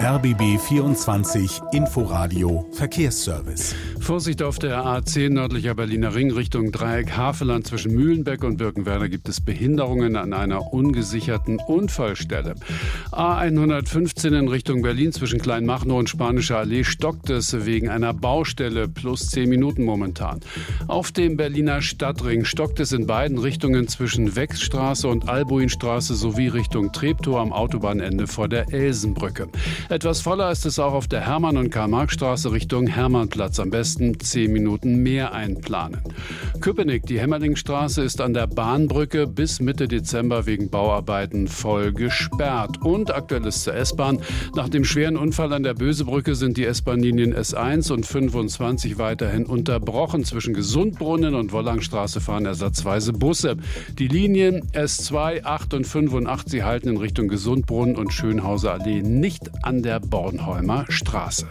RBB 24 Inforadio Verkehrsservice. Vorsicht auf der A10 nördlicher Berliner Ring Richtung Dreieck Havelland. Zwischen Mühlenbeck und Birkenwerder gibt es Behinderungen an einer ungesicherten Unfallstelle. A115 in Richtung Berlin zwischen Kleinmachnow und Spanischer Allee stockt es wegen einer Baustelle, plus 10 Minuten momentan. Auf dem Berliner Stadtring stockt es in beiden Richtungen zwischen Wechsstraße und Albuinstraße sowie Richtung Treptow am Autobahnende vor der Elsenbrücke. Etwas voller ist es auch auf der Hermann- und Karl-Marx-Straße Richtung Hermannplatz. Am besten 10 Minuten mehr einplanen. Köpenick, die Hämmerlingstraße, ist an der Bahnbrücke bis Mitte Dezember wegen Bauarbeiten voll gesperrt. Und aktuell ist zur S-Bahn. Nach dem schweren Unfall an der Bösebrücke sind die S-Bahn-Linien S1 und 25 weiterhin unterbrochen. Zwischen Gesundbrunnen und Wollangstraße fahren ersatzweise Busse. Die Linien S2, 8 und 85 halten in Richtung Gesundbrunnen und Schönhauser Allee nicht an der Bornholmer Straße.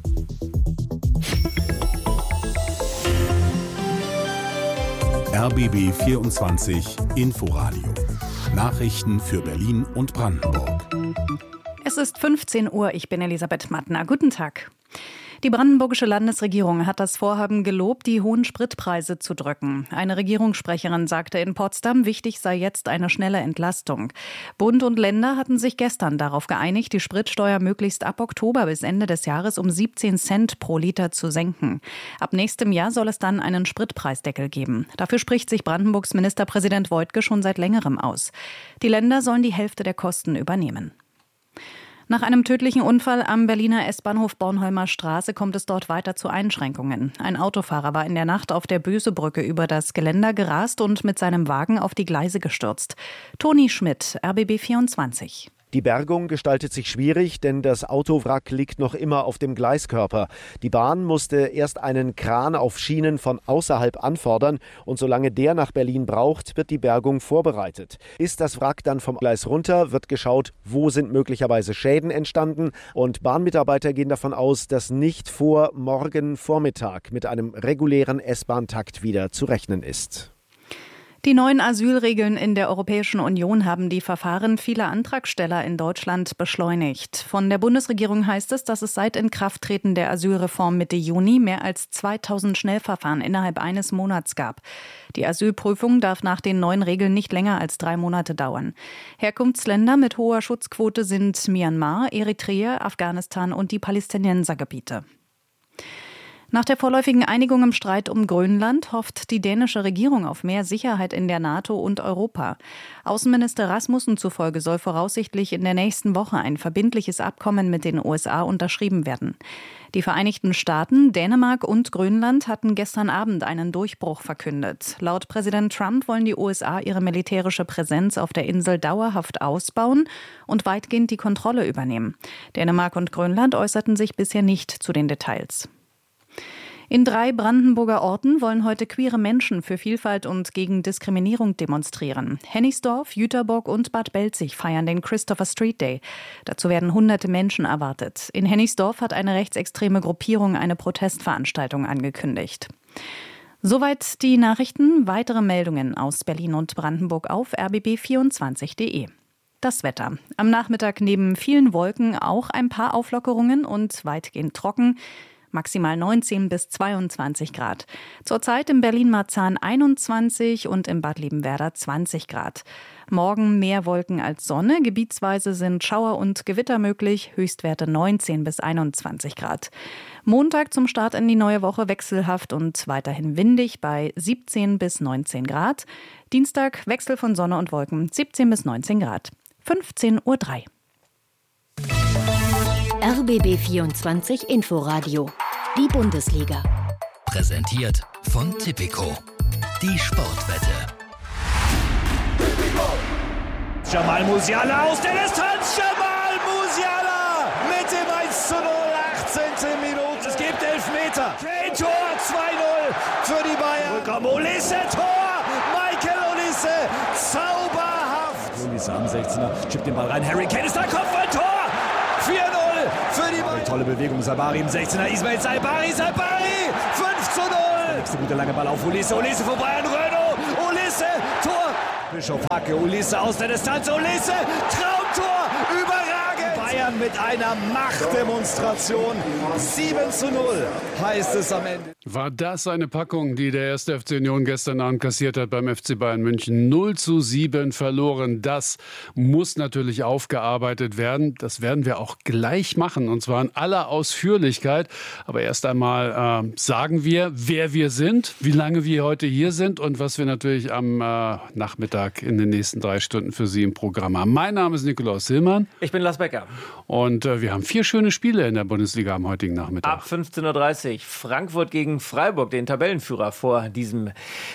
RBB 24 Inforadio. Nachrichten für Berlin und Brandenburg. Es ist 15 Uhr, ich bin Elisabeth Mattner. Guten Tag. Die brandenburgische Landesregierung hat das Vorhaben gelobt, die hohen Spritpreise zu drücken. Eine Regierungssprecherin sagte in Potsdam, wichtig sei jetzt eine schnelle Entlastung. Bund und Länder hatten sich gestern darauf geeinigt, die Spritsteuer möglichst ab Oktober bis Ende des Jahres um 17 Cent pro Liter zu senken. Ab nächstem Jahr soll es dann einen Spritpreisdeckel geben. Dafür spricht sich Brandenburgs Ministerpräsident Woidke schon seit längerem aus. Die Länder sollen die Hälfte der Kosten übernehmen. Nach einem tödlichen Unfall am Berliner S-Bahnhof Bornholmer Straße kommt es dort weiter zu Einschränkungen. Ein Autofahrer war in der Nacht auf der Bösebrücke über das Geländer gerast und mit seinem Wagen auf die Gleise gestürzt. Toni Schmidt, RBB 24. Die Bergung gestaltet sich schwierig, denn das Autowrack liegt noch immer auf dem Gleiskörper. Die Bahn musste erst einen Kran auf Schienen von außerhalb anfordern und solange der nach Berlin braucht, wird die Bergung vorbereitet. Ist das Wrack dann vom Gleis runter, wird geschaut, wo sind möglicherweise Schäden entstanden, und Bahnmitarbeiter gehen davon aus, dass nicht vor morgen Vormittag mit einem regulären S-Bahn-Takt wieder zu rechnen ist. Die neuen Asylregeln in der Europäischen Union haben die Verfahren vieler Antragsteller in Deutschland beschleunigt. Von der Bundesregierung heißt es, dass es seit Inkrafttreten der Asylreform Mitte Juni mehr als 2000 Schnellverfahren innerhalb eines Monats gab. Die Asylprüfung darf nach den neuen Regeln nicht länger als 3 Monate dauern. Herkunftsländer mit hoher Schutzquote sind Myanmar, Eritrea, Afghanistan und die Palästinensergebiete. Nach der vorläufigen Einigung im Streit um Grönland hofft die dänische Regierung auf mehr Sicherheit in der NATO und Europa. Außenminister Rasmussen zufolge soll voraussichtlich in der nächsten Woche ein verbindliches Abkommen mit den USA unterschrieben werden. Die Vereinigten Staaten, Dänemark und Grönland hatten gestern Abend einen Durchbruch verkündet. Laut Präsident Trump wollen die USA ihre militärische Präsenz auf der Insel dauerhaft ausbauen und weitgehend die Kontrolle übernehmen. Dänemark und Grönland äußerten sich bisher nicht zu den Details. In 3 Brandenburger Orten wollen heute queere Menschen für Vielfalt und gegen Diskriminierung demonstrieren. Hennigsdorf, Jüterbock und Bad Belzig feiern den Christopher Street Day. Dazu werden hunderte Menschen erwartet. In Hennigsdorf hat eine rechtsextreme Gruppierung eine Protestveranstaltung angekündigt. Soweit die Nachrichten. Weitere Meldungen aus Berlin und Brandenburg auf rbb24.de. Das Wetter. Am Nachmittag neben vielen Wolken auch ein paar Auflockerungen und weitgehend trocken. Maximal 19 bis 22 Grad. Zurzeit in Berlin-Marzahn 21 und in Bad Liebenwerda 20 Grad. Morgen mehr Wolken als Sonne. Gebietsweise sind Schauer und Gewitter möglich. Höchstwerte 19 bis 21 Grad. Montag zum Start in die neue Woche wechselhaft und weiterhin windig bei 17 bis 19 Grad. Dienstag Wechsel von Sonne und Wolken 17 bis 19 Grad. 15:03 Uhr. RBB 24 Inforadio. Die Bundesliga. Präsentiert von Tipico. Die Sportwette. Jamal Musiala aus der Distanz. Jamal Musiala mit dem 1:0, 18. Minute. Es gibt Elfmeter. Kein Tor, 2:0 für die Bayern. Willkommen, Olise, Tor. Michael Olise, zauberhaft. Olise am 16er, chippt den Ball rein. Harry Kane ist da, Kopfballtor. 4:0 für die Bayern. Tolle Bewegung, Sabari im 16er, Ismail Sabari, 5:0. Nächste gute lange Ball auf Olise, Olise vorbei an Renault, Olise, Tor. Bischof Hacke, Olise aus der Distanz, Olise, Traumtor, überragend. Bayern mit einer Machtdemonstration. 7:0 heißt es am Ende. War das eine Packung, die der 1. FC Union gestern Abend kassiert hat beim FC Bayern München? 0:7 verloren. Das muss natürlich aufgearbeitet werden. Das werden wir auch gleich machen, und zwar in aller Ausführlichkeit. Aber erst einmal sagen wir, wer wir sind, wie lange wir heute hier sind und was wir natürlich am Nachmittag in den nächsten 3 Stunden für Sie im Programm haben. Mein Name ist Nikolaus Hillmann. Ich bin Lars Becker. Und wir haben 4 schöne Spiele in der Bundesliga am heutigen Nachmittag. Ab 15:30 Uhr Frankfurt gegen Freiburg, den Tabellenführer vor diesem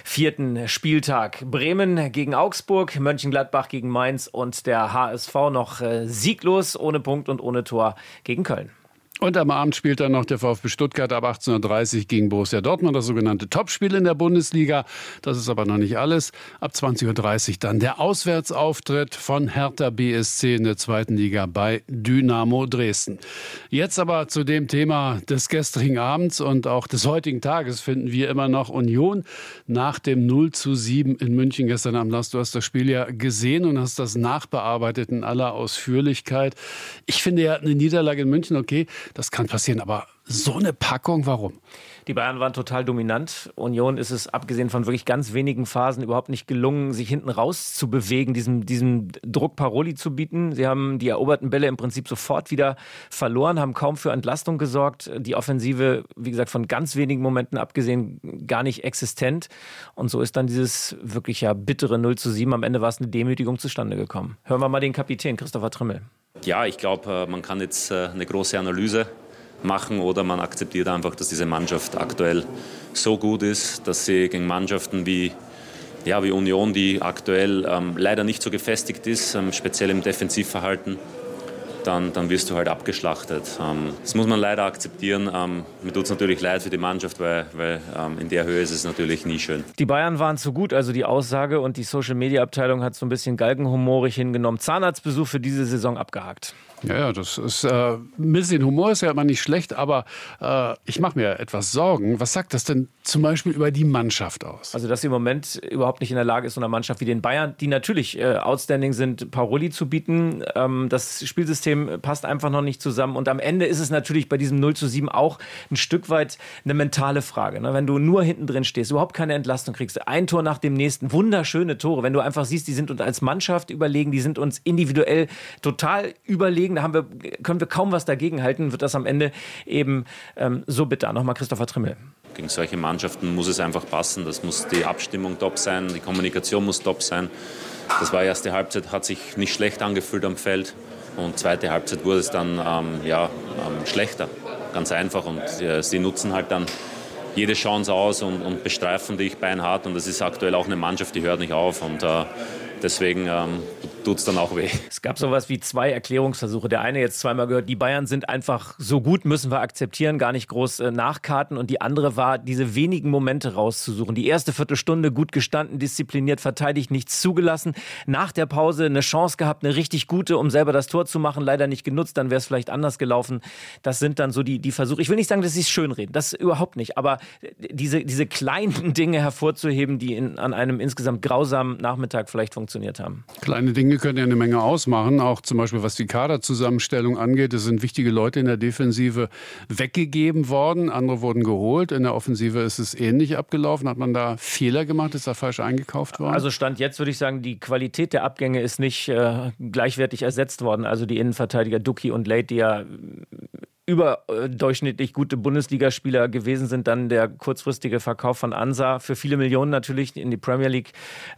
4. Spieltag. Bremen gegen Augsburg, Mönchengladbach gegen Mainz und der HSV noch sieglos, ohne Punkt und ohne Tor gegen Köln. Und am Abend spielt dann noch der VfB Stuttgart ab 18:30 Uhr gegen Borussia Dortmund, das sogenannte Topspiel in der Bundesliga. Das ist aber noch nicht alles. Ab 20:30 Uhr dann der Auswärtsauftritt von Hertha BSC in der 2. Liga bei Dynamo Dresden. Jetzt aber zu dem Thema des gestrigen Abends und auch des heutigen Tages finden wir immer noch Union nach dem 0:7 in München gestern Abend. Lars, du hast das Spiel ja gesehen und hast das nachbearbeitet in aller Ausführlichkeit. Ich finde ja eine Niederlage in München, okay, das kann passieren, aber so eine Packung, warum? Die Bayern waren total dominant. Union ist es, abgesehen von wirklich ganz wenigen Phasen, überhaupt nicht gelungen, sich hinten raus zu bewegen, diesem Druck Paroli zu bieten. Sie haben die eroberten Bälle im Prinzip sofort wieder verloren, haben kaum für Entlastung gesorgt. Die Offensive, wie gesagt, von ganz wenigen Momenten abgesehen, gar nicht existent. Und so ist dann dieses wirklich ja bittere 0:7. Am Ende war es eine Demütigung zustande gekommen. Hören wir mal den Kapitän, Christopher Trimmel. Ja, ich glaube, man kann jetzt eine große Analyse machen oder man akzeptiert einfach, dass diese Mannschaft aktuell so gut ist, dass sie gegen Mannschaften wie Union, die aktuell leider nicht so gefestigt ist, speziell im Defensivverhalten, dann wirst du halt abgeschlachtet. Das muss man leider akzeptieren. Mir tut es natürlich leid für die Mannschaft, weil in der Höhe ist es natürlich nie schön. Die Bayern waren zu gut, also die Aussage, und die Social-Media-Abteilung hat so ein bisschen galgenhumorig hingenommen. Zahnarztbesuch für diese Saison abgehakt. Ja, das ist ein bisschen Humor, ist ja immer nicht schlecht, aber ich mache mir etwas Sorgen. Was sagt das denn zum Beispiel über die Mannschaft aus? Also, dass sie im Moment überhaupt nicht in der Lage ist, so einer Mannschaft wie den Bayern, die natürlich outstanding sind, Paroli zu bieten. Das Spielsystem passt einfach noch nicht zusammen. Und am Ende ist es natürlich bei diesem 0:7 auch ein Stück weit eine mentale Frage. Ne? Wenn du nur hinten drin stehst, überhaupt keine Entlastung kriegst, ein Tor nach dem nächsten, wunderschöne Tore. Wenn du einfach siehst, die sind uns als Mannschaft überlegen, die sind uns individuell total überlegen, da können wir kaum was dagegen halten, wird das am Ende eben so bitter. Nochmal Christopher Trimmel. Gegen solche Mannschaften muss es einfach passen. Das muss die Abstimmung top sein, die Kommunikation muss top sein. Das war erste Halbzeit, hat sich nicht schlecht angefühlt am Feld. Und zweite Halbzeit wurde es dann schlechter, ganz einfach. Und sie nutzen halt dann jede Chance aus und bestreifen dich beinhart. Und das ist aktuell auch eine Mannschaft, die hört nicht auf. Und deswegen tut es dann auch weh. Es gab sowas wie 2 Erklärungsversuche. Der eine jetzt zweimal gehört, die Bayern sind einfach so gut, müssen wir akzeptieren, gar nicht groß nachkarten. Und die andere war, diese wenigen Momente rauszusuchen. Die erste Viertelstunde gut gestanden, diszipliniert verteidigt, nichts zugelassen. Nach der Pause eine Chance gehabt, eine richtig gute, um selber das Tor zu machen. Leider nicht genutzt, dann wäre es vielleicht anders gelaufen. Das sind dann so die Versuche. Ich will nicht sagen, dass sie es schönreden, das überhaupt nicht. Aber diese kleinen Dinge hervorzuheben, die an einem insgesamt grausamen Nachmittag vielleicht funktioniert haben. Kleine Dinge können ja eine Menge ausmachen, auch zum Beispiel was die Kaderzusammenstellung angeht. Es sind wichtige Leute in der Defensive weggegeben worden, andere wurden geholt. In der Offensive ist es ähnlich abgelaufen. Hat man da Fehler gemacht? Ist da falsch eingekauft worden? Also Stand jetzt würde ich sagen, die Qualität der Abgänge ist nicht gleichwertig ersetzt worden. Also die Innenverteidiger Ducky und Late, die ja überdurchschnittlich gute Bundesligaspieler gewesen sind, dann der kurzfristige Verkauf von Ansah für viele Millionen natürlich in die Premier League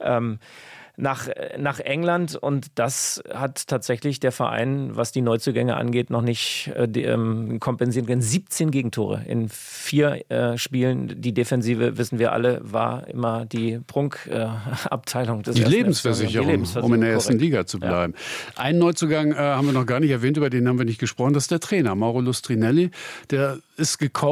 nach England, und das hat tatsächlich der Verein, was die Neuzugänge angeht, noch nicht kompensieren können. 17 Gegentore in 4 Spielen. Die Defensive, wissen wir alle, war immer die Prunkabteilung des Die Lebensversicherung, um in der ersten Liga zu bleiben. Ja. Einen Neuzugang haben wir noch gar nicht erwähnt, über den haben wir nicht gesprochen, das ist der Trainer, Mauro Lustrinelli. Der ist gekommen,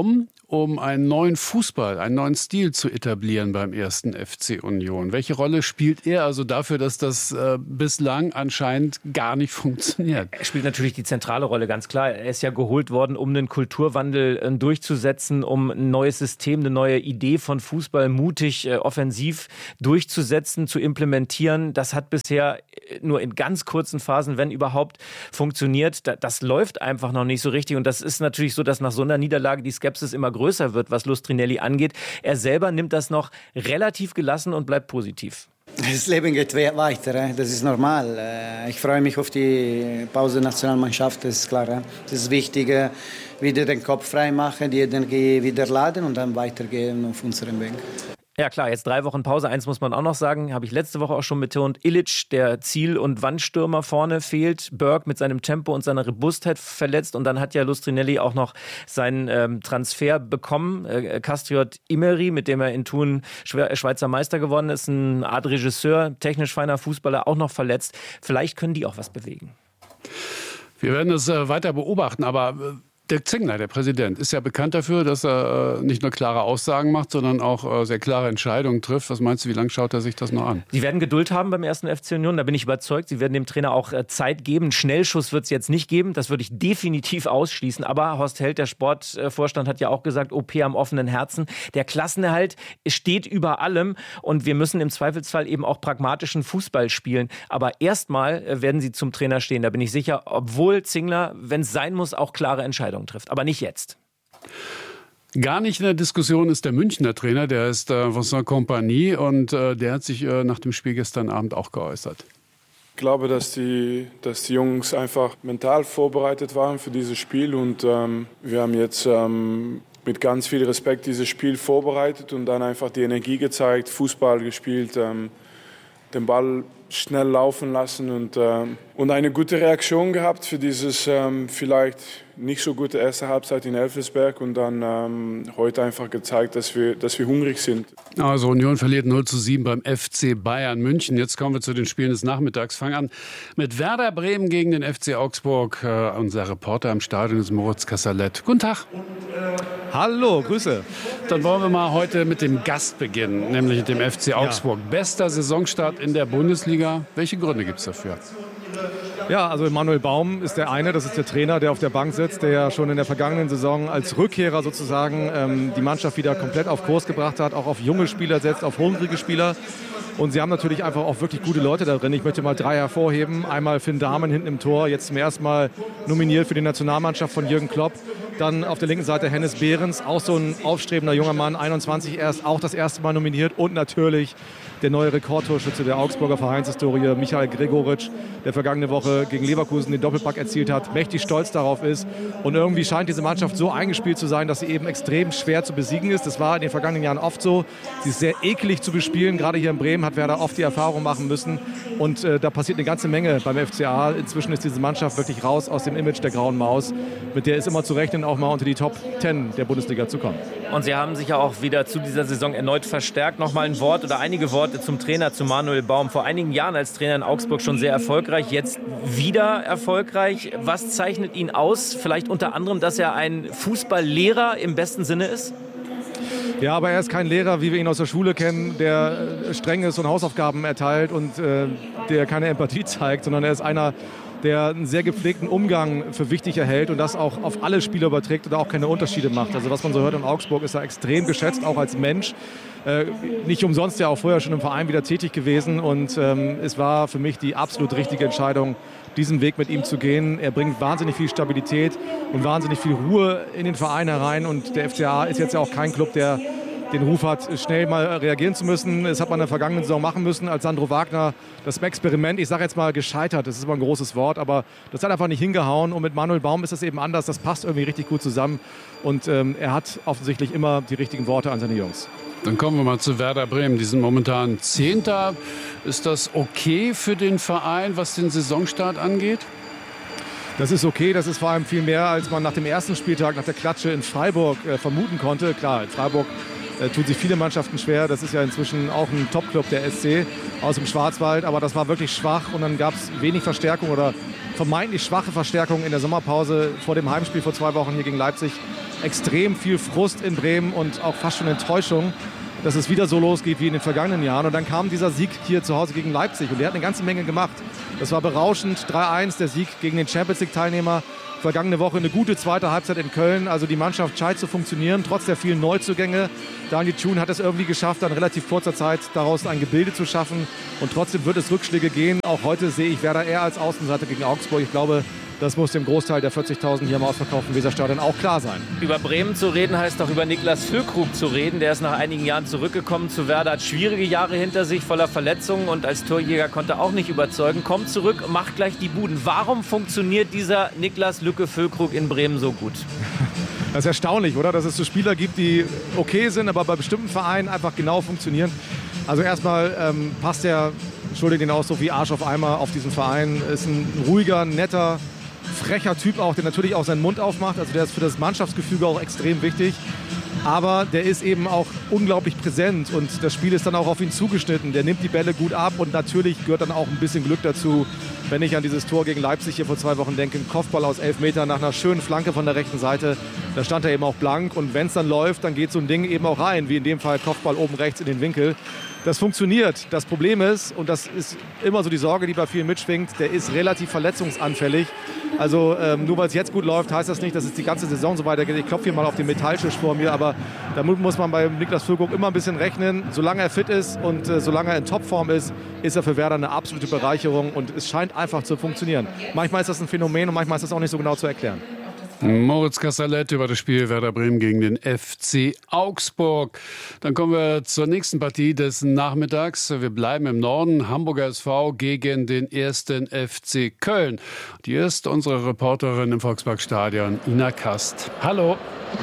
um einen neuen Fußball, einen neuen Stil zu etablieren beim 1. FC Union. Welche Rolle spielt er also dafür, dass das bislang anscheinend gar nicht funktioniert? Er spielt natürlich die zentrale Rolle, ganz klar. Er ist ja geholt worden, um einen Kulturwandel durchzusetzen, um ein neues System, eine neue Idee von Fußball mutig, offensiv durchzusetzen, zu implementieren. Das hat bisher nur in ganz kurzen Phasen, wenn überhaupt, funktioniert. Das läuft einfach noch nicht so richtig. Und das ist natürlich so, dass nach so einer Niederlage die Skepsis immer größer wird, was Lustrinelli angeht. Er selber nimmt das noch relativ gelassen und bleibt positiv. Das Leben geht weiter, das ist normal. Ich freue mich auf die Pause-Nationalmannschaft, das ist klar. Das ist wichtig, wieder den Kopf frei machen, die Energie wieder laden und dann weitergehen auf unserem Weg. Ja klar, jetzt 3 Wochen Pause. Eins muss man auch noch sagen, habe ich letzte Woche auch schon betont. Illich, der Ziel- und Wandstürmer vorne, fehlt. Berg mit seinem Tempo und seiner Robustheit verletzt. Und dann hat ja Lustrinelli auch noch seinen Transfer bekommen. Castriot Imeri, mit dem er in Thun Schweizer Meister geworden ist. Ein Art Regisseur, technisch feiner Fußballer, auch noch verletzt. Vielleicht können die auch was bewegen. Wir werden es weiter beobachten, aber Dirk Zingler, der Präsident, ist ja bekannt dafür, dass er nicht nur klare Aussagen macht, sondern auch sehr klare Entscheidungen trifft. Was meinst du, wie lange schaut er sich das noch an? Sie werden Geduld haben beim 1. FC Union, da bin ich überzeugt. Sie werden dem Trainer auch Zeit geben. Schnellschuss wird es jetzt nicht geben, das würde ich definitiv ausschließen. Aber Horst Held, der Sportvorstand, hat ja auch gesagt, OP am offenen Herzen. Der Klassenerhalt steht über allem und wir müssen im Zweifelsfall eben auch pragmatischen Fußball spielen. Aber erstmal werden sie zum Trainer stehen, da bin ich sicher, obwohl Zingler, wenn es sein muss, auch klare Entscheidungen trifft, aber nicht jetzt. Gar nicht in der Diskussion ist der Münchner Trainer, der ist Vincent Kompany und der hat sich nach dem Spiel gestern Abend auch geäußert. Ich glaube, dass die Jungs einfach mental vorbereitet waren für dieses Spiel und wir haben jetzt mit ganz viel Respekt dieses Spiel vorbereitet und dann einfach die Energie gezeigt, Fußball gespielt, den Ball schnell laufen lassen und eine gute Reaktion gehabt für dieses vielleicht nicht so gute erste Halbzeit in Elversberg und dann heute einfach gezeigt, dass wir hungrig sind. Also Union verliert 0:7 beim FC Bayern München. Jetzt kommen wir zu den Spielen des Nachmittags. Fangen an mit Werder Bremen gegen den FC Augsburg. Unser Reporter im Stadion ist Moritz Kassalet. Guten Tag. Hallo, Grüße. Dann wollen wir mal heute mit dem Gast beginnen, nämlich mit dem FC Augsburg. Ja. Bester Saisonstart in der Bundesliga. Welche Gründe gibt es dafür? Ja, also Manuel Baum ist der eine, das ist der Trainer, der auf der Bank sitzt, der ja schon in der vergangenen Saison als Rückkehrer sozusagen die Mannschaft wieder komplett auf Kurs gebracht hat, auch auf junge Spieler setzt, auf hungrige Spieler. Und sie haben natürlich einfach auch wirklich gute Leute da drin. Ich möchte mal 3 hervorheben. Einmal Finn Dahmen hinten im Tor, jetzt zum ersten Mal nominiert für die Nationalmannschaft von Jürgen Klopp. Dann auf der linken Seite Hennes Behrens, auch so ein aufstrebender junger Mann, 21 erst, auch das erste Mal nominiert. Und natürlich der neue Rekordtorschütze der Augsburger Vereinshistorie, Michael Gregoritsch, der vergangene Woche gegen Leverkusen den Doppelpack erzielt hat, mächtig stolz darauf ist. Und irgendwie scheint diese Mannschaft so eingespielt zu sein, dass sie eben extrem schwer zu besiegen ist. Das war in den vergangenen Jahren oft so. Sie ist sehr eklig zu bespielen. Gerade hier in Bremen hat Werder oft die Erfahrung machen müssen. Und da passiert eine ganze Menge beim FCA. Inzwischen ist diese Mannschaft wirklich raus aus dem Image der grauen Maus. Mit der ist immer zu rechnen, auch mal unter die Top 10 der Bundesliga zu kommen. Und sie haben sich ja auch wieder zu dieser Saison erneut verstärkt. Nochmal ein Wort oder einige Worte zum Trainer, zu Manuel Baum. Vor einigen Jahren als Trainer in Augsburg schon sehr erfolgreich, jetzt wieder erfolgreich. Was zeichnet ihn aus? Vielleicht unter anderem, dass er ein Fußballlehrer im besten Sinne ist? Ja, aber er ist kein Lehrer, wie wir ihn aus der Schule kennen, der streng ist und Hausaufgaben erteilt und der keine Empathie zeigt, sondern er ist einer, der einen sehr gepflegten Umgang für wichtig erhält und das auch auf alle Spieler überträgt und auch keine Unterschiede macht. Also was man so hört in Augsburg, ist er extrem geschätzt, auch als Mensch. Nicht umsonst ja auch vorher schon im Verein wieder tätig gewesen und es war für mich die absolut richtige Entscheidung, diesen Weg mit ihm zu gehen. Er bringt wahnsinnig viel Stabilität und wahnsinnig viel Ruhe in den Verein herein und der FCA ist jetzt ja auch kein Club, der den Ruf hat, schnell mal reagieren zu müssen. Das hat man in der vergangenen Saison machen müssen, als Sandro Wagner das Experiment, ich sage jetzt mal gescheitert, das ist immer ein großes Wort, aber das hat einfach nicht hingehauen und mit Manuel Baum ist das eben anders, das passt irgendwie richtig gut zusammen und er hat offensichtlich immer die richtigen Worte an seine Jungs. Dann kommen wir mal zu Werder Bremen. Die sind momentan 10. Ist das okay für den Verein, was den Saisonstart angeht? Das ist okay, das ist vor allem viel mehr, als man nach dem ersten Spieltag, nach der Klatsche in Freiburg vermuten konnte. Klar, in Freiburg tun sich viele Mannschaften schwer. Das ist ja inzwischen auch ein Top-Club, der SC aus dem Schwarzwald. Aber das war wirklich schwach und dann gab es wenig Verstärkung oder vermeintlich schwache Verstärkung in der Sommerpause vor dem Heimspiel vor 2 Wochen hier gegen Leipzig. extrem viel Frust in Bremen und auch fast schon Enttäuschung, dass es wieder so losgeht wie in den vergangenen Jahren. Und dann kam dieser Sieg hier zu Hause gegen Leipzig und der hat eine ganze Menge gemacht. Das war berauschend, 3-1, der Sieg gegen den Champions-League-Teilnehmer. Vergangene Woche eine gute zweite Halbzeit in Köln. Also die Mannschaft scheint zu funktionieren, trotz der vielen Neuzugänge. Daniel Thun hat es irgendwie geschafft, in relativ kurzer Zeit daraus ein Gebilde zu schaffen. Und trotzdem wird es Rückschläge gehen. Auch heute sehe ich Werder eher als Außenseiter gegen Augsburg. Ich glaube, das muss dem Großteil der 40.000 hier im ausverkauften Weserstadion auch klar sein. Über Bremen zu reden heißt auch über Niklas Füllkrug zu reden. Der ist nach einigen Jahren zurückgekommen zu Werder, hat schwierige Jahre hinter sich, voller Verletzungen und als Torjäger konnte auch nicht überzeugen. Kommt zurück, macht gleich die Buden. Warum funktioniert dieser Niklas Lücke Füllkrug in Bremen so gut? Das ist erstaunlich, oder? Dass es so Spieler gibt, die okay sind, aber bei bestimmten Vereinen einfach genau funktionieren. Also erstmal passt er, entschuldige den Ausdruck, wie Arsch auf Eimer auf diesen Verein. Ist ein ruhiger, netter, frecher Typ auch, der natürlich auch seinen Mund aufmacht. Also der ist für das Mannschaftsgefüge auch extrem wichtig. Aber der ist eben auch unglaublich präsent und das Spiel ist dann auch auf ihn zugeschnitten. Der nimmt die Bälle gut ab und natürlich gehört dann auch ein bisschen Glück dazu, wenn ich an dieses Tor gegen Leipzig hier vor 2 Wochen denke. Ein Kopfball aus 11 Metern nach einer schönen Flanke von der rechten Seite. Da stand er eben auch blank und wenn es dann läuft, dann geht so ein Ding eben auch rein, wie in dem Fall Kopfball oben rechts in den Winkel. Das funktioniert. Das Problem ist, und das ist immer so die Sorge, die bei vielen mitschwingt, der ist relativ verletzungsanfällig. Also nur weil es jetzt gut läuft, heißt das nicht, dass es die ganze Saison so weitergeht. Ich klopfe hier mal auf den Metalltisch vor mir, aber da muss man bei Niklas Füllkrug immer ein bisschen rechnen. Solange er fit ist und solange er in Topform ist, ist er für Werder eine absolute Bereicherung und es scheint einfach zu funktionieren. Manchmal ist das ein Phänomen und manchmal ist das auch nicht so genau zu erklären. Moritz Kassalet über das Spiel Werder Bremen gegen den FC Augsburg. Dann kommen wir zur nächsten Partie des Nachmittags. Wir bleiben im Norden. Hamburger SV gegen den 1. FC Köln. Hier ist unsere Reporterin im Volksparkstadion, Ina Kast. Hallo.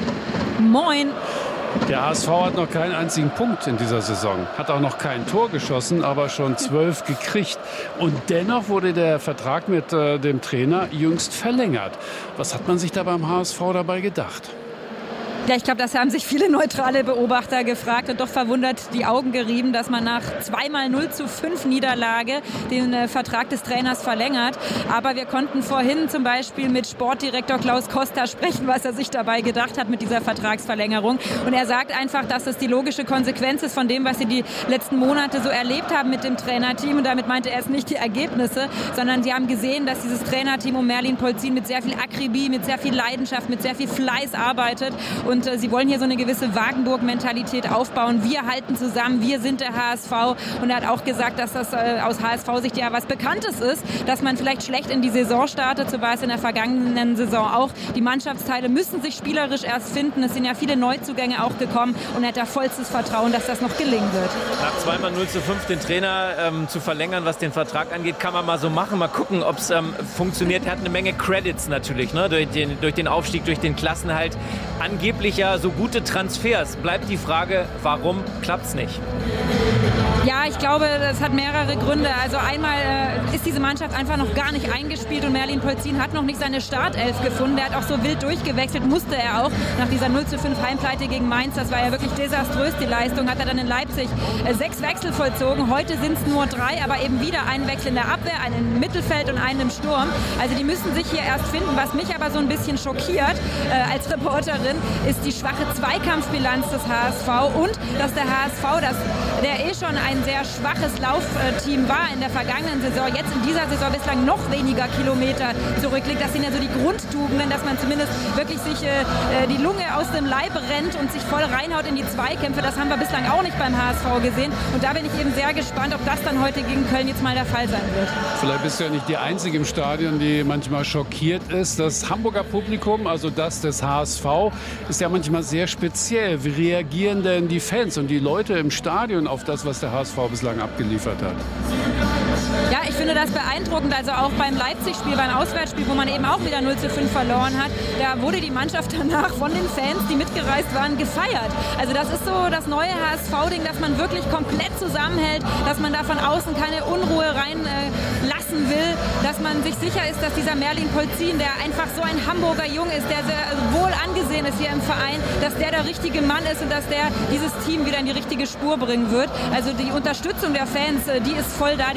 Moin. Der HSV hat noch keinen einzigen Punkt in dieser Saison, hat auch noch kein Tor geschossen, aber schon 12 gekriegt. Und dennoch wurde der Vertrag mit dem Trainer jüngst verlängert. Was hat man sich da beim HSV dabei gedacht? Ja, ich glaube, das haben sich viele neutrale Beobachter gefragt und doch verwundert die Augen gerieben, dass man nach 2x 0:5 Niederlage den Vertrag des Trainers verlängert. Aber wir konnten vorhin zum Beispiel mit Sportdirektor Klaus Costa sprechen, was er sich dabei gedacht hat mit dieser Vertragsverlängerung. Und er sagt einfach, dass es die logische Konsequenz ist von dem, was sie die letzten Monate so erlebt haben mit dem Trainerteam. Und damit meinte er es nicht die Ergebnisse, sondern sie haben gesehen, dass dieses Trainerteam um Merlin Polzin mit sehr viel Akribie, mit sehr viel Leidenschaft, mit sehr viel Fleiß arbeitet. Und sie wollen hier so eine gewisse Wagenburg-Mentalität aufbauen. Wir halten zusammen, wir sind der HSV. Und er hat auch gesagt, dass das aus HSV-Sicht ja was Bekanntes ist, dass man vielleicht schlecht in die Saison startet. So war es in der vergangenen Saison auch. Die Mannschaftsteile müssen sich spielerisch erst finden. Es sind ja viele Neuzugänge auch gekommen. Und er hat da vollstes Vertrauen, dass das noch gelingen wird. Nach 2x 0:5 den Trainer zu verlängern, was den Vertrag angeht, kann man mal so machen. Mal gucken, ob es funktioniert. Er hat eine Menge Credits natürlich, ne? durch den Aufstieg, durch den Klassenhalt. Angeblich ja so gute Transfers. Bleibt die Frage, warum klappt es nicht? Ja, ich glaube, das hat mehrere Gründe. Also einmal ist diese Mannschaft einfach noch gar nicht eingespielt und Merlin Polzin hat noch nicht seine Startelf gefunden. Der hat auch so wild durchgewechselt, musste er auch nach dieser 0:5 Heimpleite gegen Mainz. Das war ja wirklich desaströs, die Leistung. Hat er dann in Leipzig 6 Wechsel vollzogen. Heute sind es nur 3, aber eben wieder einen Wechsel in der Abwehr, einen im Mittelfeld und einen im Sturm. Also die müssen sich hier erst finden. Was mich aber so ein bisschen schockiert als Reporterin, ist die schwache Zweikampfbilanz des HSV und dass der HSV, der schon ein sehr schwaches Laufteam war in der vergangenen Saison, jetzt in dieser Saison bislang noch weniger Kilometer zurücklegt. Das sind ja so die Grundtugenden, dass man zumindest wirklich sich die Lunge aus dem Leib rennt und sich voll reinhaut in die Zweikämpfe. Das haben wir bislang auch nicht beim HSV gesehen. Und da bin ich eben sehr gespannt, ob das dann heute gegen Köln jetzt mal der Fall sein wird. Vielleicht bist du ja nicht die Einzige im Stadion, die manchmal schockiert ist. Das Hamburger Publikum, also das des HSV, ist ja manchmal sehr speziell. Wie reagieren denn die Fans und die Leute im Stadion auf das, was der HSV bislang abgeliefert hat? Ja, ich finde das beeindruckend. Also auch beim Leipzig-Spiel, beim Auswärtsspiel, wo man eben auch wieder 0:5 verloren hat, da wurde die Mannschaft danach von den Fans, die mitgereist waren, gefeiert. Also das ist so das neue HSV-Ding, dass man wirklich komplett zusammenhält, dass man da von außen keine Unruhe reinlassen will, dass man sich sicher ist, dass dieser Merlin Polzin, der einfach so ein Hamburger Jung ist, der sehr wohl angesehen ist hier im Verein, dass der richtige Mann ist und dass der dieses Team wieder in die richtige Spur bringen wird. Also die Unterstützung der Fans, die ist voll da, die wird auch heute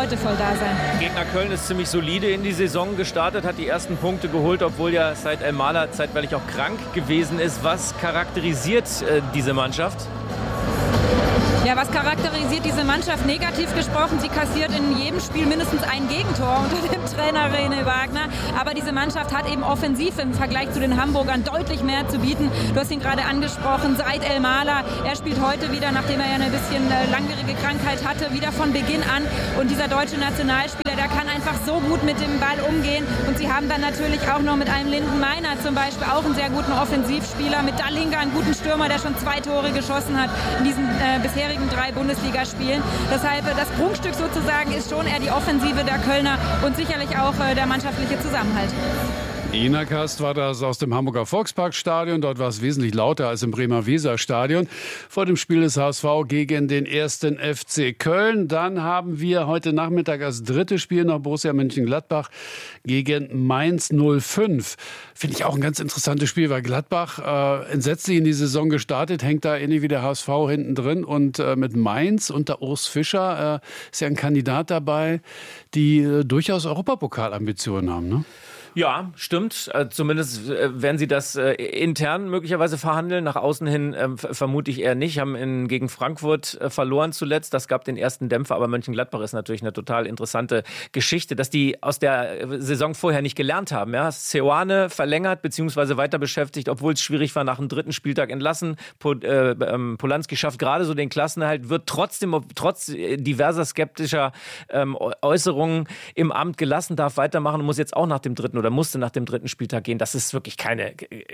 heute voll da sein. Gegner Köln ist ziemlich solide in die Saison gestartet, hat die ersten Punkte geholt, obwohl ja Said El-Mala zeitweilig auch krank gewesen ist. Was charakterisiert diese Mannschaft? Ja, was charakterisiert diese Mannschaft? Negativ gesprochen, sie kassiert in jedem Spiel mindestens ein Gegentor unter dem Trainer René Wagner. Aber diese Mannschaft hat eben offensiv im Vergleich zu den Hamburgern deutlich mehr zu bieten. Du hast ihn gerade angesprochen, Said El-Mala. Er spielt heute wieder, nachdem er ja eine bisschen langwierige Krankheit hatte, wieder von Beginn an. Und dieser deutsche Nationalspieler, der kann einfach so gut mit dem Ball umgehen. Und sie haben dann natürlich auch noch mit einem Linden Meiner zum Beispiel auch einen sehr guten Offensivspieler. Mit Dalinga einen guten Stürmer, der schon 2 Tore geschossen hat in diesen bisherigen 3 Bundesligaspielen. Deshalb das Prunkstück sozusagen ist schon eher die Offensive der Kölner und sicherlich auch der mannschaftliche Zusammenhalt. Ina Kast war das aus dem Hamburger Volksparkstadion. Dort war es wesentlich lauter als im Bremer Weserstadion vor dem Spiel des HSV gegen den 1. FC Köln. Dann haben wir heute Nachmittag das 3. Spiel noch Borussia Mönchengladbach gegen Mainz 05. Finde ich auch ein ganz interessantes Spiel, weil Gladbach entsetzlich in die Saison gestartet, hängt da ähnlich wie der HSV hinten drin. Und mit Mainz unter Urs Fischer ist ja ein Kandidat dabei, die durchaus Europapokalambitionen haben, ne? Ja, stimmt. Zumindest werden sie das intern möglicherweise verhandeln. Nach außen hin vermute ich eher nicht. Haben gegen Frankfurt verloren zuletzt. Das gab den ersten Dämpfer. Aber Mönchengladbach ist natürlich eine total interessante Geschichte, dass die aus der Saison vorher nicht gelernt haben. Ja? Seoane verlängert bzw. weiter beschäftigt, obwohl es schwierig war, nach dem 3. Spieltag entlassen. Polanski schafft gerade so den Klassenerhalt, wird trotzdem, trotz diverser skeptischer Äußerungen im Amt gelassen, darf weitermachen und muss jetzt auch nach dem 3. oder musste nach dem 3. Spieltag gehen. Das ist wirklich keine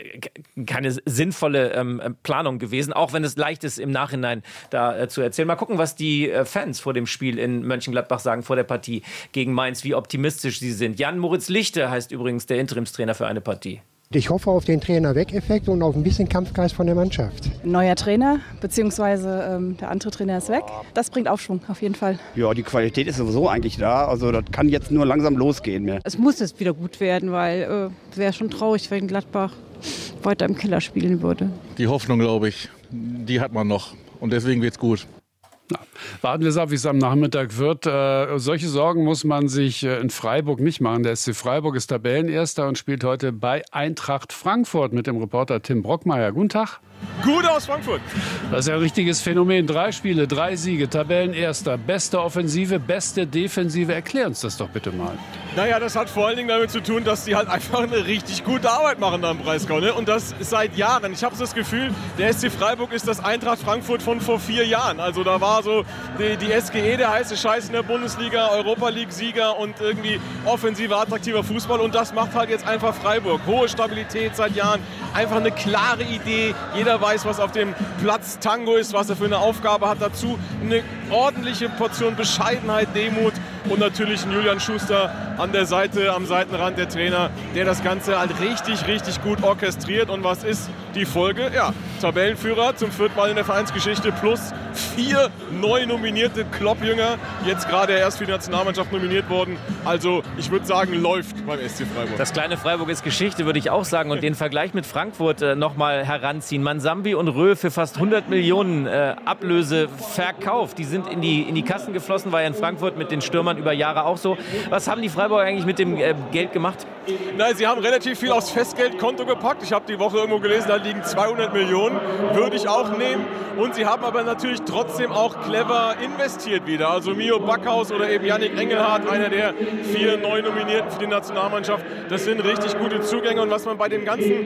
sinnvolle Planung gewesen, auch wenn es leicht ist, im Nachhinein da zu erzählen. Mal gucken, was die Fans vor dem Spiel in Mönchengladbach sagen, vor der Partie gegen Mainz, wie optimistisch sie sind. Jan-Moritz Lichte heißt übrigens der Interimstrainer für eine Partie. Ich hoffe auf den Trainer-Weg-Effekt und auf ein bisschen Kampfgeist von der Mannschaft. Neuer Trainer, beziehungsweise der andere Trainer ist weg. Das bringt Aufschwung, auf jeden Fall. Ja, die Qualität ist sowieso eigentlich da. Also das kann jetzt nur langsam losgehen. Mehr. Es muss jetzt wieder gut werden, weil es wäre schon traurig, wenn Gladbach weiter im Keller spielen würde. Die Hoffnung, glaube ich, die hat man noch. Und deswegen wird's gut. Na, warten wir es ab, wie es am Nachmittag wird. Solche Sorgen muss man sich in Freiburg nicht machen. Der SC Freiburg ist Tabellenerster und spielt heute bei Eintracht Frankfurt mit dem Reporter Tim Brockmeier. Guten Tag. Gut aus Frankfurt. Das ist ja ein richtiges Phänomen. 3 Spiele, 3 Siege, Tabellenerster, beste Offensive, beste Defensive. Erklär uns das doch bitte mal. Naja, das hat vor allen Dingen damit zu tun, dass die halt einfach eine richtig gute Arbeit machen da im Breisgau. Ne? Und das seit Jahren. Ich habe das Gefühl, der SC Freiburg ist das Eintracht Frankfurt von vor 4 Jahren. Also da war so die SGE, der heiße Scheiß in der Bundesliga, Europa League-Sieger und irgendwie offensiver, attraktiver Fußball. Und das macht halt jetzt einfach Freiburg. Hohe Stabilität seit Jahren, einfach eine klare Idee. Jeder weiß, was auf dem Platz Tango ist, was er für eine Aufgabe hat. Dazu eine ordentliche Portion Bescheidenheit, Demut und natürlich ein Julian Schuster an der Seite, am Seitenrand der Trainer, der das Ganze halt richtig, richtig gut orchestriert. Und was ist die Folge? Ja, Tabellenführer zum 4. Mal in der Vereinsgeschichte plus 4 neu nominierte Klopp-Jünger, jetzt gerade erst für die Nationalmannschaft nominiert worden. Also ich würde sagen, läuft beim SC Freiburg. Das kleine Freiburg ist Geschichte, würde ich auch sagen. Und den Vergleich mit Frankfurt nochmal heranziehen. Mansambi und Röhl für fast 100 Millionen Ablöse verkauft. Die sind in die Kassen geflossen, war ja in Frankfurt mit den Stürmern über Jahre auch so. Was haben die Freiburger eigentlich mit dem Geld gemacht? Nein, sie haben relativ viel aufs Festgeldkonto gepackt. Ich habe die Woche irgendwo gelesen, da liegen 200 Millionen. Würde ich auch nehmen. Und sie haben aber natürlich trotzdem auch clever investiert wieder. Also Mio Backhaus oder eben Yannick Engelhardt, einer der 4 neu Nominierten für die Nationalmannschaft. Das sind richtig gute Zugänge. Und was man bei den ganzen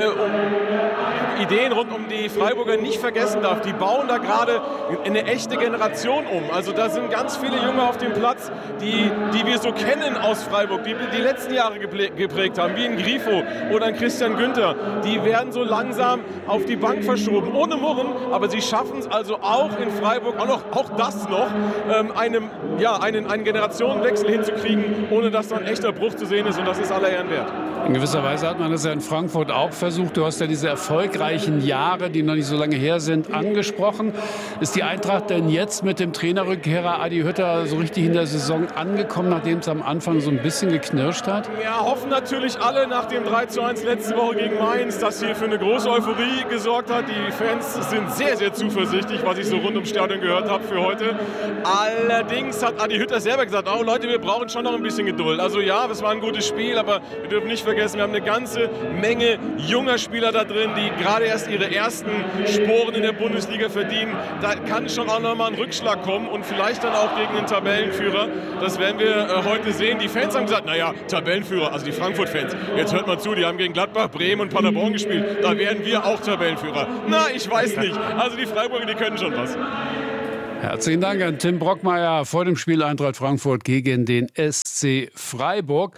Ideen rund um die Freiburger nicht vergessen darf, die bauen da gerade eine echte Generation um. Also da sind ganz viele Junge auf dem Platz, die wir so kennen aus Freiburg, die letzten Jahre geprägt haben, wie ein Grifo oder ein Christian Günther. Die werden so langsam auf die Bank verschoben, ohne Murren, aber sie schaffen es also auch in Freiburg, auch das noch, einen Generationenwechsel hinzukriegen, ohne dass da ein echter Bruch zu sehen ist, und das ist aller Ehren wert. In gewisser Weise hat man das ja in Frankfurt auch versucht. Du hast ja diese erfolgreichen Jahre, die noch nicht so lange her sind, angesprochen. Ist die Eintracht denn jetzt mit dem Trainerrückkehrer Adi Hütter so richtig in der Saison angekommen, nachdem es am Anfang so ein bisschen geknirscht hat? Ja, hoffen natürlich alle nach dem 3:1 letzte Woche gegen Mainz, dass hier für eine große Euphorie gesorgt hat. Die Fans sind sehr, sehr zuversichtlich, was ich so rund ums Stadion gehört habe für heute. Allerdings hat Adi Hütter selber gesagt, oh Leute, wir brauchen schon noch ein bisschen Geduld. Also ja, es war ein gutes Spiel, aber wir dürfen nicht vergessen, wir haben eine ganze Menge junger Spieler da drin, die gerade erst ihre ersten Sporen in der Bundesliga verdienen. Da kann schon auch noch mal ein Rückschlag kommen und vielleicht dann auch gegen den Tabellenführer. Das werden wir heute sehen. Die Fans haben gesagt, naja, Tabellenführer, also die Frankfurt-Fans, jetzt hört mal zu, die haben gegen Gladbach, Bremen und Paderborn gespielt. Da werden wir auch Tabellenführer. Na, ich weiß nicht. Also die Freiburger, die können schon was. Herzlichen Dank an Tim Brockmeier vor dem Spiel Eintracht Frankfurt gegen den SC Freiburg.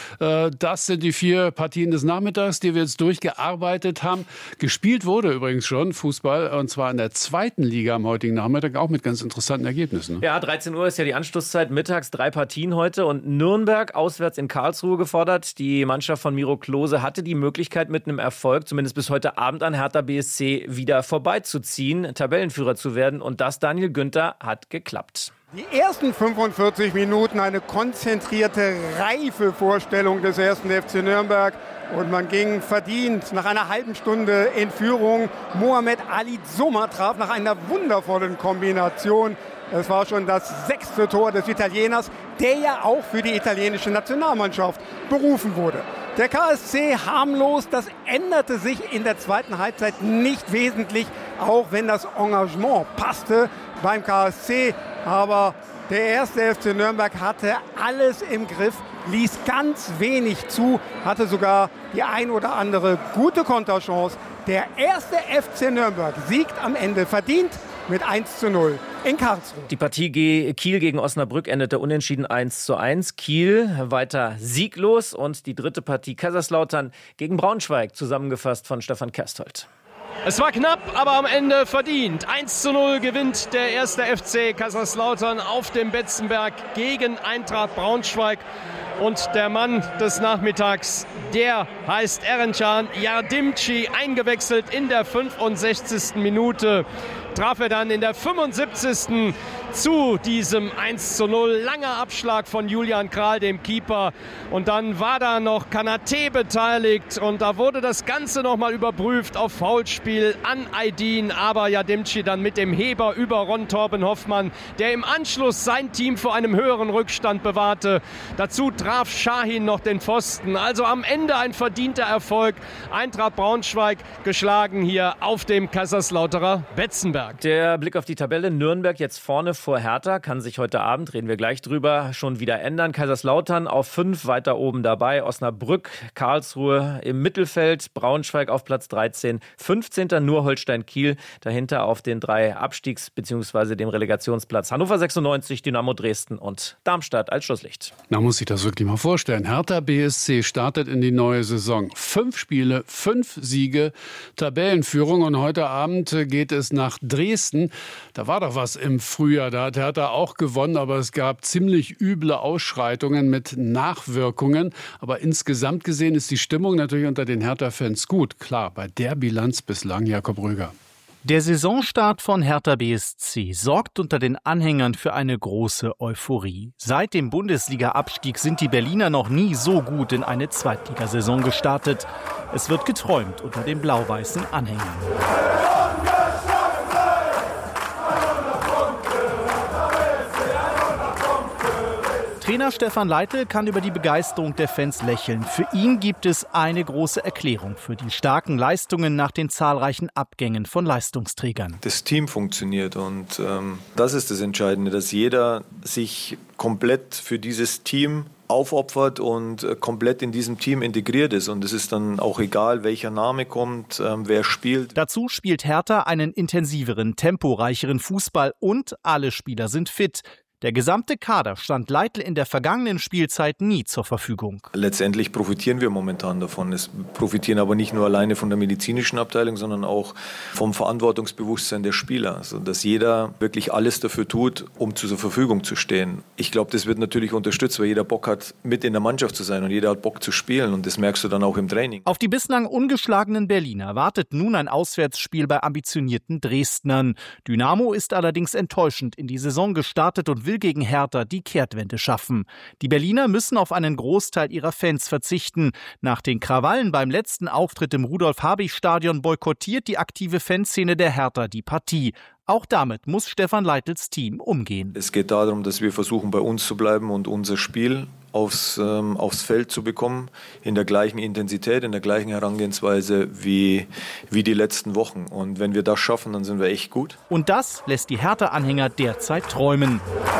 Das sind die 4 Partien des Nachmittags, die wir jetzt durchgearbeitet haben. Gespielt wurde übrigens schon Fußball, und zwar in der 2. Liga am heutigen Nachmittag, auch mit ganz interessanten Ergebnissen. Ja, 13 Uhr ist ja die Anschlusszeit, mittags 3 Partien heute und Nürnberg auswärts in Karlsruhe gefordert. Die Mannschaft von Miro Klose hatte die Möglichkeit, mit einem Erfolg, zumindest bis heute Abend, an Hertha BSC wieder vorbeizuziehen, Tabellenführer zu werden, und das, Daniel Günther, hat geklappt. Die ersten 45 Minuten eine konzentrierte, reife Vorstellung des 1. FC Nürnberg. Und man ging verdient nach einer halben Stunde in Führung. Mohamed Ali Zuma traf nach einer wundervollen Kombination. Es war schon das 6. Tor des Italieners, der ja auch für die italienische Nationalmannschaft berufen wurde. Der KSC harmlos, das änderte sich in der zweiten Halbzeit nicht wesentlich, auch wenn das Engagement passte beim KSC. Aber der 1. FC Nürnberg hatte alles im Griff, ließ ganz wenig zu, hatte sogar die ein oder andere gute Konterchance. Der 1. FC Nürnberg siegt am Ende verdient mit 1:0 in Karlsruhe. Die Partie Kiel gegen Osnabrück endete unentschieden 1:1. Kiel weiter sieglos, und die 3. Partie Kaiserslautern gegen Braunschweig, zusammengefasst von Stefan Kersthold. Es war knapp, aber am Ende verdient. 1:0 gewinnt der 1. FC Kaiserslautern auf dem Betzenberg gegen Eintracht Braunschweig. Und der Mann des Nachmittags, der heißt Erencan Yardimci, eingewechselt in der 65. Minute. Traf er dann in der 75. zu diesem 1:0. Langer Abschlag von Julian Kral, dem Keeper. Und dann war da noch Kanaté beteiligt. Und da wurde das Ganze nochmal überprüft auf Foulspiel an Aydin. Aber Yardimci dann mit dem Heber über Ron Torben Hoffmann, der im Anschluss sein Team vor einem höheren Rückstand bewahrte. Dazu traf Şahin noch den Pfosten. Also am Ende ein verdienter Erfolg. Eintracht Braunschweig geschlagen hier auf dem Kaiserslauterer Betzenberg. Der Blick auf die Tabelle: Nürnberg jetzt vorne vor Hertha, kann sich heute Abend, reden wir gleich drüber, schon wieder ändern. Kaiserslautern auf 5, weiter oben dabei. Osnabrück, Karlsruhe im Mittelfeld, Braunschweig auf Platz 13, 15. nur Holstein-Kiel, dahinter auf den 3 Abstiegs- bzw. dem Relegationsplatz Hannover 96, Dynamo Dresden und Darmstadt als Schlusslicht. Da muss ich das wirklich mal vorstellen. Hertha BSC startet in die neue Saison. 5 Spiele, 5 Siege, Tabellenführung, und heute Abend geht es nach Dresden. Da war doch was im Frühjahr, da hat Hertha auch gewonnen, aber es gab ziemlich üble Ausschreitungen mit Nachwirkungen. Aber insgesamt gesehen ist die Stimmung natürlich unter den Hertha-Fans gut. Klar, bei der Bilanz bislang. Jakob Röger. Der Saisonstart von Hertha BSC sorgt unter den Anhängern für eine große Euphorie. Seit dem Bundesliga-Abstieg sind die Berliner noch nie so gut in eine Zweitligasaison gestartet. Es wird geträumt unter den blau-weißen Anhängern. Trainer Stefan Leitl kann über die Begeisterung der Fans lächeln. Für ihn gibt es eine große Erklärung für die starken Leistungen nach den zahlreichen Abgängen von Leistungsträgern. Das Team funktioniert, und das ist das Entscheidende, dass jeder sich komplett für dieses Team aufopfert und komplett in diesem Team integriert ist. Und es ist dann auch egal, welcher Name kommt, wer spielt. Dazu spielt Hertha einen intensiveren, temporeicheren Fußball, und alle Spieler sind fit. Der gesamte Kader stand Leitl in der vergangenen Spielzeit nie zur Verfügung. Letztendlich profitieren wir momentan davon. Es profitieren aber nicht nur alleine von der medizinischen Abteilung, sondern auch vom Verantwortungsbewusstsein der Spieler. Also, dass jeder wirklich alles dafür tut, um zur Verfügung zu stehen. Ich glaube, das wird natürlich unterstützt, weil jeder Bock hat, mit in der Mannschaft zu sein, und jeder hat Bock zu spielen, und das merkst du dann auch im Training. Auf die bislang ungeschlagenen Berliner wartet nun ein Auswärtsspiel bei ambitionierten Dresdnern. Dynamo ist allerdings enttäuschend in die Saison gestartet und will gegen Hertha die Kehrtwende schaffen. Die Berliner müssen auf einen Großteil ihrer Fans verzichten. Nach den Krawallen beim letzten Auftritt im Rudolf-Habich-Stadion boykottiert die aktive Fanszene der Hertha die Partie. Auch damit muss Stefan Leitls Team umgehen. Es geht darum, dass wir versuchen, bei uns zu bleiben und unser Spiel aufs Feld zu bekommen, in der gleichen Intensität, in der gleichen Herangehensweise wie die letzten Wochen. Und wenn wir das schaffen, dann sind wir echt gut. Und das lässt die Hertha-Anhänger derzeit träumen.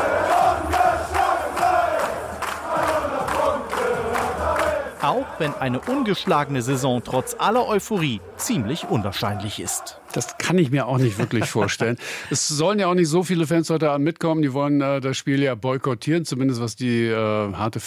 Auch wenn eine ungeschlagene Saison trotz aller Euphorie ziemlich unwahrscheinlich ist. Das kann ich mir auch nicht wirklich vorstellen. Es sollen ja auch nicht so viele Fans heute Abend mitkommen. Die wollen das Spiel ja boykottieren, zumindest was die harte